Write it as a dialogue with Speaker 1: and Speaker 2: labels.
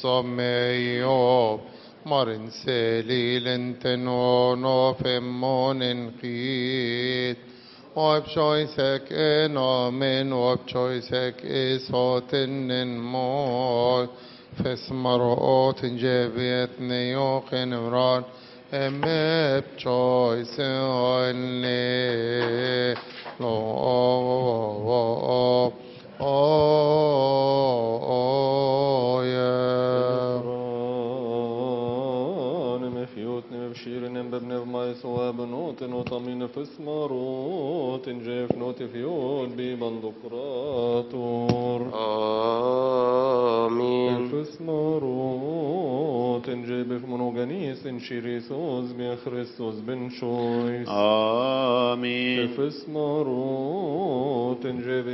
Speaker 1: Som Marin Selilenten och femmonen skit وبشويسك نؤمن وبشويسك إسوتن موت فاسمرؤوت جبيت نيوخ نمران بشويس لي
Speaker 2: بشيرن بابن ما ثواب نوت وطمين فسمروت جيف نوت فيول ببندقراتور
Speaker 3: آمين
Speaker 2: فسمروت جيب منوغانيس شيريسوس بخريستوس بن شويس
Speaker 3: آمين
Speaker 2: فسمروت جيب